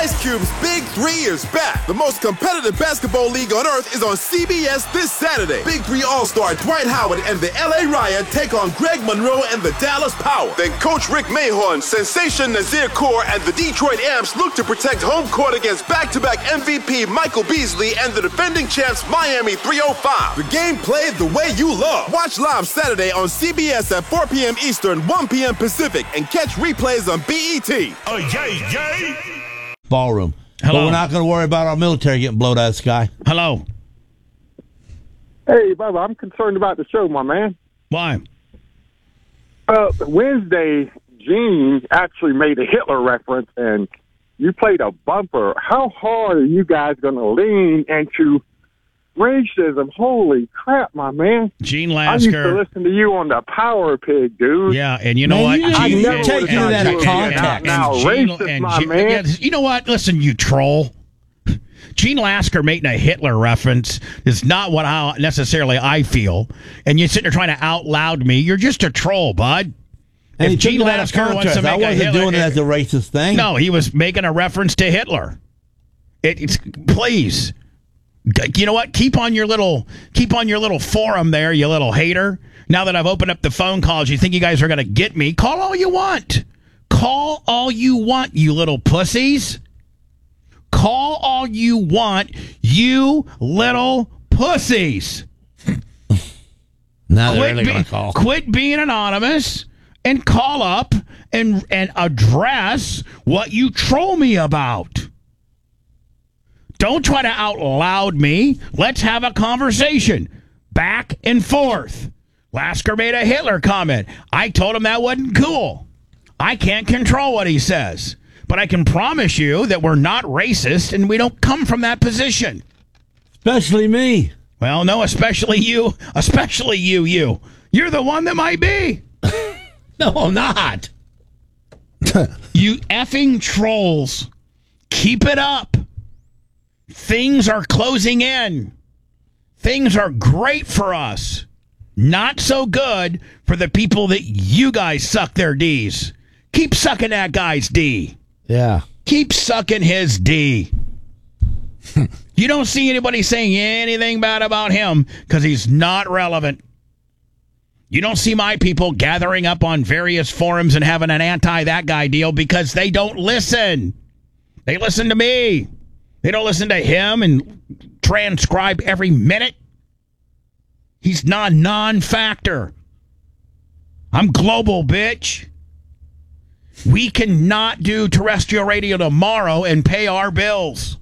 Ice Cube's Big 3 is back. The most competitive basketball league on earth is on CBS this Saturday. Big 3 All-Star Dwight Howard and the LA Riot take on Greg Monroe and the Dallas Power. Then Coach Rick Mahorn, Sensation Nazir Kaur, and the Detroit Amps look to protect home court against back-to-back MVP Michael Beasley and the defending champs Miami 305. The game played the way you love. Watch live Saturday on CBS at 4 p.m. Eastern, 1 p.m. Pacific, and catch replays on BET. Oh, yay! Ballroom. Hello. But we're not going to worry about our military getting blown out of the sky. Hello. Hey, Bubba, I'm concerned about the show, my man. Why? Wednesday, Gene actually made a Hitler reference, and you played a bumper. How hard are you guys going to lean into racism? Holy crap, my man. Gene I used to Lasker. listen to you on the Power Pig, dude. Yeah, and you know Man, what? you I Gene- never you're taking would've thought that you out of were context. Now, racist, my man. yeah, you know what? Listen, you troll. Gene Lasker making a Hitler reference is not what necessarily I feel. And you're sitting there trying to out loud me. You're just a troll, bud. And he If Gene took it out of Lasker wants context. to I make a wasn't Hitler, doing it as a racist thing. no, he was making a reference to Hitler. It's please. You know what? Keep on your little forum there, you little hater. Now that I've opened up the phone calls, you think you guys are going to get me? Call all you want. Call all you want, you little pussies. Call all you want, you little pussies. Now they're really going to call. Quit being anonymous and call up and address what you troll me about. Don't try to out loud me. Let's have a conversation. Back and forth. Lasker made a Hitler comment. I told him that wasn't cool. I can't control what he says. But I can promise you that we're not racist and we don't come from that position. Especially me. Well, no, especially you. Especially you. You're the one that might be. No, I'm not. You effing trolls. Keep it up. Things are closing in. Things are great for us. Not so good for the people that you guys suck their D's. Keep sucking that guy's D. Yeah. Keep sucking his D. You don't see anybody saying anything bad about him because he's not relevant. You don't see my people gathering up on various forums and having an anti-that guy deal because they don't listen. They listen to me. They don't listen to him and transcribe every minute. He's non-factor. I'm global, bitch. We cannot do terrestrial radio tomorrow and pay our bills.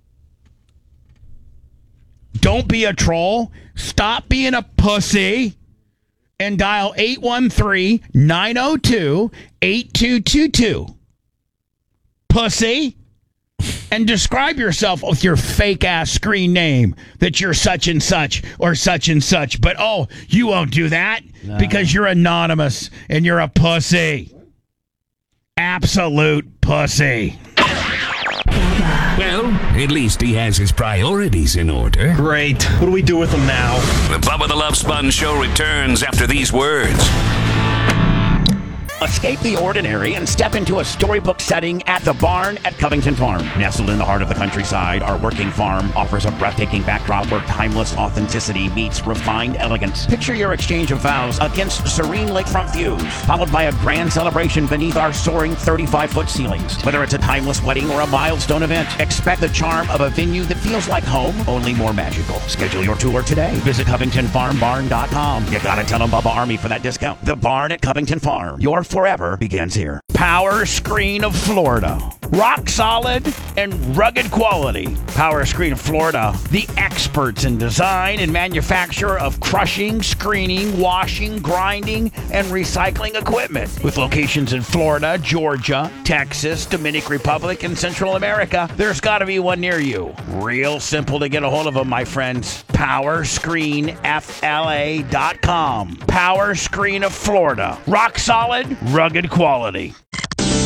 Don't be a troll. Stop being a pussy and dial 813-902-8222. Pussy. And describe yourself with your fake-ass screen name that you're such and such or such and such. But, you won't do that because you're anonymous and you're a pussy. Absolute pussy. Well, at least he has his priorities in order. Great. What do we do with them now? The Bubba the Love Sponge Show returns after these words. Escape the ordinary and step into a storybook setting at the Barn at Covington Farm. Nestled in the heart of the countryside, our working farm offers a breathtaking backdrop where timeless authenticity meets refined elegance. Picture your exchange of vows against serene lakefront views, followed by a grand celebration beneath our soaring 35-foot ceilings. Whether it's a timeless wedding or a milestone event, expect the charm of a venue that feels like home, only more magical. Schedule your tour today. Visit CovingtonFarmBarn.com. You gotta tell them Bubba Army for that discount. The Barn at Covington Farm. Your forever begins here. Power Screen of Florida. Rock solid and rugged quality. Power Screen of Florida, the experts in design and manufacture of crushing, screening, washing, grinding, and recycling equipment. With locations in Florida, Georgia, Texas, Dominican Republic, and Central America, there's got to be one near you. Real simple to get a hold of them, my friends. PowerscreenFLA.com. Power Screen of Florida. Rock solid, rugged quality.